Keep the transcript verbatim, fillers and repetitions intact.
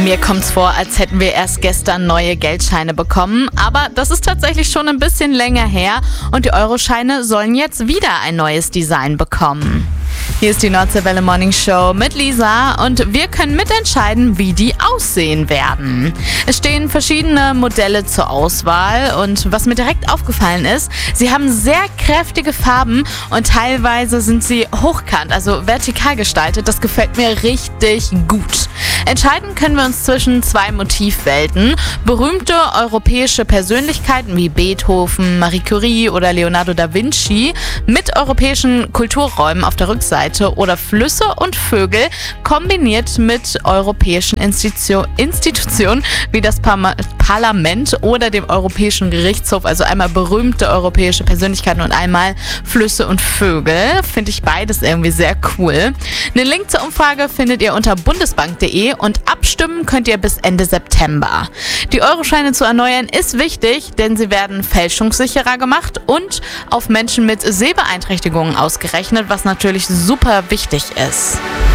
Mir kommt's vor, als hätten wir erst gestern neue Geldscheine bekommen. Aber das ist tatsächlich schon ein bisschen länger her und die Euroscheine sollen jetzt wieder ein neues Design bekommen. Hier ist die Nordseewelle Morning Show mit Lisa und wir können mitentscheiden, wie die aussehen werden. Es stehen verschiedene Modelle zur Auswahl und was mir direkt aufgefallen ist, sie haben sehr kräftige Farben und teilweise sind sie hochkant, also vertikal gestaltet. Das gefällt mir richtig gut. Entscheiden können wir uns zwischen zwei Motivwelten. Berühmte europäische Persönlichkeiten wie Beethoven, Marie Curie oder Leonardo da Vinci mit europäischen Kulturräumen auf der Rückseite oder Flüsse und Vögel kombiniert mit europäischen Institu- Institutionen wie das Par- Parlament oder dem Europäischen Gerichtshof. Also einmal berühmte europäische Persönlichkeiten und einmal Flüsse und Vögel. Finde ich beides irgendwie sehr cool. Den Link zur Umfrage findet ihr unter bundesbank punkt de und abstimmen könnt ihr bis Ende September. Die Euroscheine zu erneuern ist wichtig, denn sie werden fälschungssicherer gemacht und auf Menschen mit Sehbeeinträchtigungen ausgerechnet, was natürlich super wichtig ist.